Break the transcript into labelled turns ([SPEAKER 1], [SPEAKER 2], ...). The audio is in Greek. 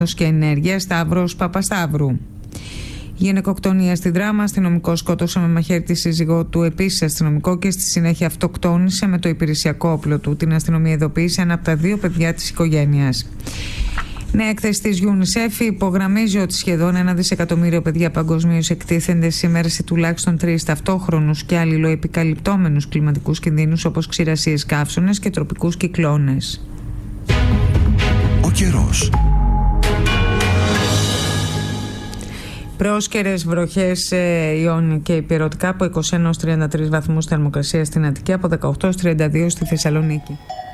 [SPEAKER 1] και ενέργεια Σταύρος Παπασταύρου. Γυναικοκτονία στη Δράμα. Αστυνομικό σκότωσε με μαχαίρι τη σύζυγό του, επίσης αστυνομικό, και στη συνέχεια αυτοκτόνησε με το υπηρεσιακό όπλο του. Την αστυνομία ειδοποίησε ένα από τα 2 παιδιά της οικογένειας. Νέα έκθεση της UNICEF υπογραμμίζει ότι σχεδόν 1 δισεκατομμύριο παιδιά παγκοσμίως εκτίθενται σήμερα σε τουλάχιστον 3 ταυτόχρονους και αλληλοεπικαλυπτόμενους κλιματικούς κινδύνους, όπως ξηρασίες, καύσωνες και τροπικούς κυκλώνες.
[SPEAKER 2] Ο καιρός.
[SPEAKER 1] Πρόσκαιρες βροχές Ιόνιο και υπηρετικά από 21 έως 33 βαθμούς θερμοκρασία στην Αττική, από 18 έως 32 στη Θεσσαλονίκη.